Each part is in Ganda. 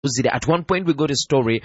At one point we got a story,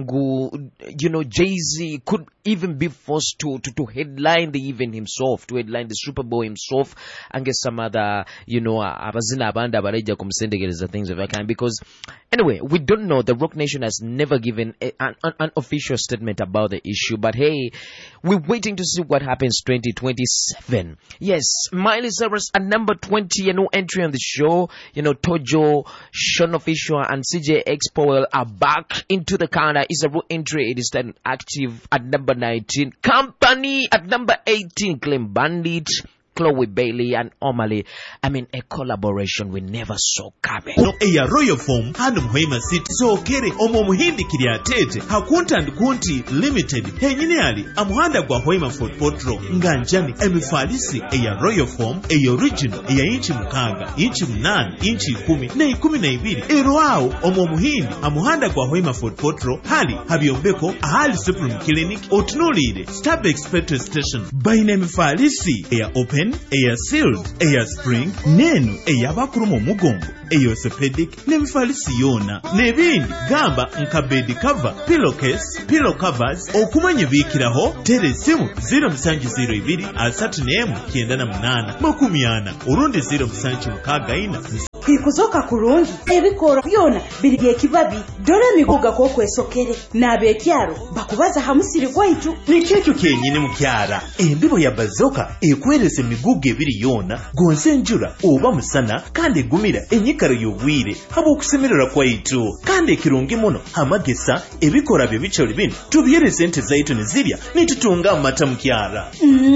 Jay-Z could even be forced to headline the event himself, to headline the Super Bowl himself, and get some other, abazina abanda baraija kumsendegereza things of that kind. Because anyway, we don't know. The Rock Nation has never given an official statement about the issue. But hey, we're waiting to see what happens 2027. Yes, Miley Cyrus at number 20, entry on the show. Tojo, Sean Official, and CJ X Powell are back into the calendar. It's a entry. It is then active at number 19. Company at number 18. Clean Bandit, Chloe Bailey and Omali. A collaboration we never saw coming. No, eya Royal Form hano muhima city so kere omo muhindi kiri atete hakunta and kunti limited henyine ali amuhanda gwa hoima Fort Potro nganjani emifalisi eya Royal Form eya original eya inchi mukaga inchi munani inchi 10 na 12 erwao omo muhindi amuhanda gwa hoima Fort Potro hali habiombeko ahali Supreme Clinic otunulire Starbucks petrol station baina emifalisi eya open eya sealed eya spring nenu eya bakurumo mugongo eyo orthopedic nemifalisi yona nebindi gamba nkabedi cover pillowcase pillow covers okumanye bikiraho teresimu 0702 asatnemu 98 makumiana urundi 0764 Kuzoka kurungi ebikoro byona biriye kibabi dore miguga ko kwesokere nabekyaro bakubaza hamusiri gwaitu nikyo kenyine mukyara embibo ya bazoka ekwerese miguga ebiri yona gonse njura oba musana kandi gumira enyikaro yobwire habo okusemerera kwaitu kandi kirungi muno hamagesa ebikora bye bicholi bino tubyere sente zaitu nezirya nitutunga amata mukyara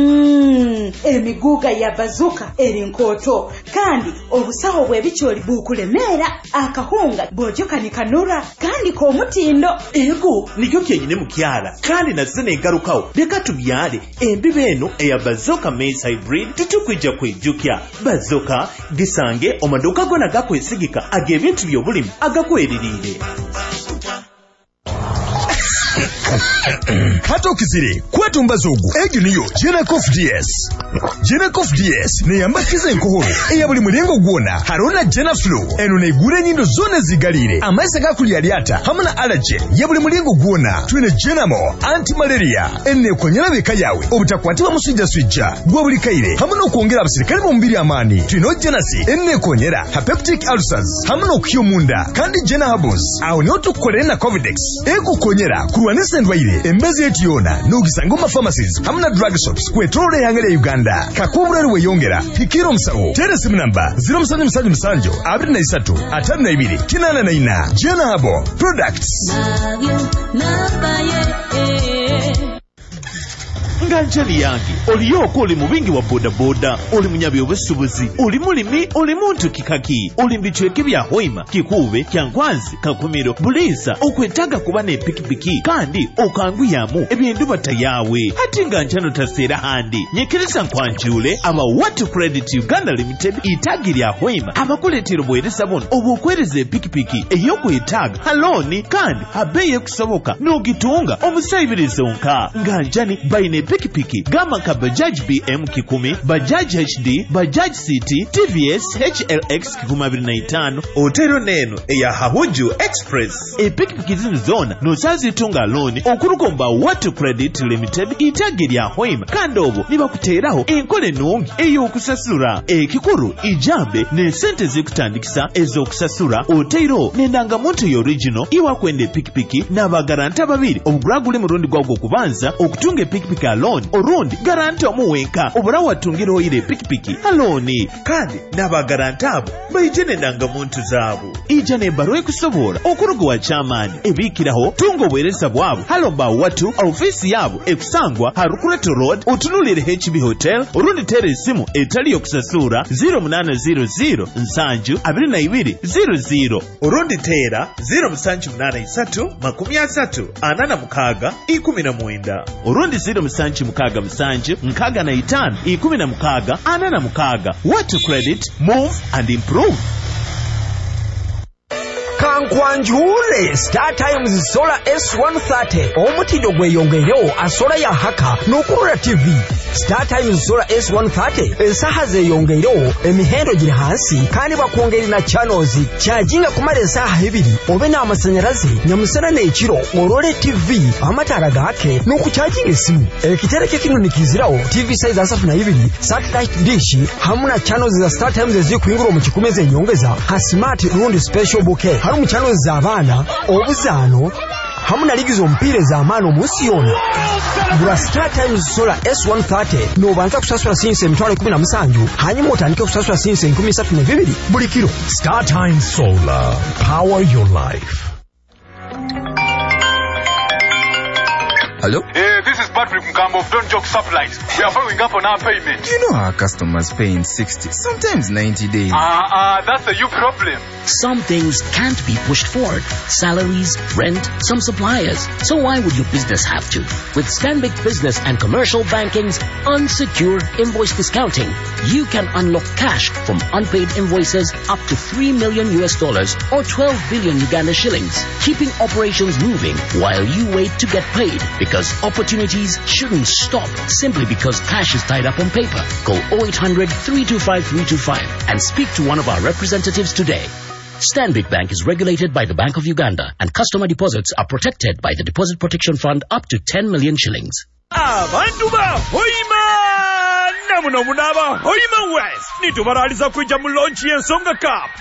emiguga ya bazoka erinkoto kandi obusaho bwe bicholi bukulemera akahunga bojoka nikanura kandi ko mutindo ego nikyo kyenyine mukyala kandi nazene engarukawo leka tubyale embibeno eya bazoka maize hybrid titukwijja kwejjukya bazoka gisange omaduka gona gakwesigika ag'ebintu by'obulimi agakweririre Hata ukizire kwetu mbazogu egi niyo Genacof DS. Genacof DS ne yambakiza enkohoro eya buli mulengo gwona harona Genaflow eno ne gure nyindo zone zigalire amaisa gakuli aliata hamuna allergy ya buli mulengo gwona twine Genamo anti-malaria enne konyera beka yawe obutakwatiwa musujja gwa buli kaire hamuna okuongera abasirikali mu mbiri amani twino Genasi enne konyera peptic ulcers hamuna okuyomunda kandi Genabos awo ne otukolera na Covidex ekukonyera kulwanisa endwaire embezi etiyona n'ogisanga mu pharmacies hamuna drug shops kwetolole yangere Uganda kakubulero weyongera hikiro msawo teresimu namba 0777 23 52 Genabo products nganjali yange oliyoko oli mubingi wa boda boda oli munyabi obusubuzi oli mulimi oli muntu kikaki oli mbichweke bya hoima kikube kyankwanzi kakumiro bulisa okwetaga kuba ne pikipiki kandi okangwiyamu ebintu batayawe hati nganjano tasera handi nyekirisa nkwanjule aba What Credit Uganda Limited itagi lya hoima abakuletero bweresa bono obukwereze pikipiki eyokwetaga haloni kandi abeye kusoboka n'ogitunga omusayibirizo nka nganjani bayine pikipiki gama ka Bajaj BM kikumi, Bajaj HD, Bajaj CT, TVS HLX 2025, otero neno eya Hahuju Express. Pikipiki zino zona nosazi tunga loan okurukomba What Credit Limited itagi lya hoima kandi obo nibakuteraho enkole nungi eyo okusasura ekikuru ijambe ne sente zikutandikisa ezokusasura otero nendangamuntu yo original iwa kwende pikipiki n'abagaranta babiri obuguragule murundi gwagwo kubanza okutunga pikipiki alone orundi garanta omuwenka obura watungiro ile pikipiki alone kandi n'abagaranta abo bayitene ndangamuntu zaabo ijane barwe kusobora okurugo wa chairman ebikiraho tungo bweresa bwabo halomba watu ofisi yabo ekusangwa Harukureto Road utunulire HB Hotel urundi tere simu etali yokusasura 0800 nsanju 2200 urundi tera 0783 30 mukaga 19 urundi 0765 mkaga na 5 16 mukaga. What Credit, move and improve. kankwanjule Star Times Solar S130 omutindo gweyongerewo asola ya haka n'okulula TV. Star Times Solar S130 esaha zeyongerewo emihendo giri hansi kandi bakwongera na channels kyajinga kumara esaha 2 obe n'amasanyalaze nyamusana n'ekiro olole TV amatara gake n'okukyajinga esimu. Ekitereke kino nikizirawo TV size 32 satellite dish hamuna channels za Star Times ezikuyingura mu kikumeze enyongeza ha smart rundi special bouquet hari mu channels za abana obuzaano hamuna ligizo mpire za amano munsi yona. Gura Star Times Solar S130 nobanza kusasula sinse emitwalo 17 hanyuma otandike kusasula sinse 32 buli kiro. Star Times Solar, power your life. Hello? Hey, this is Patrick Mkambo of Don't Joke Supplies. We are following up on our payment. You know our customers pay in 60, sometimes 90 days. That's a you problem. Some things can't be pushed forward. Salaries, rent, some suppliers. So why would your business have to? With Stanbic Business and Commercial Banking's unsecured invoice discounting, you can unlock cash from unpaid invoices up to $3 million or 12 billion Uganda shillings, keeping operations moving while you wait to get paid. Because opportunities shouldn't stop simply because cash is tied up on paper. Call 0800-325-325 and speak to one of our representatives today. Stanbic Bank is regulated by the Bank of Uganda, and customer deposits are protected by the Deposit Protection Fund up to 10 million shillings. Abantu ba Hoima namuno munaba Hoima West nitubaraliza kuja mu launch y'Ensonga Cup